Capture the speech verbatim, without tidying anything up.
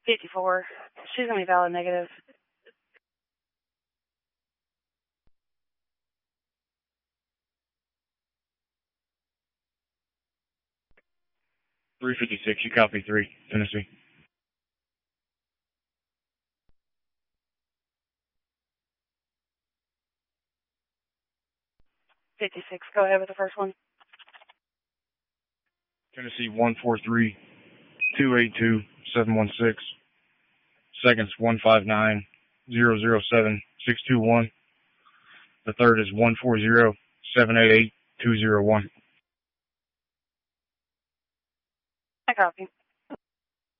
fifty-four. She's going to be valid negative. three fifty-six, you copy three, Tennessee. fifty-six, go ahead with the first one. Tennessee one four three, two eight two, seven one six. Seconds one five nine, zero zero seven, six two one. The third is one four zero, seven eight eight, two zero one. I copy.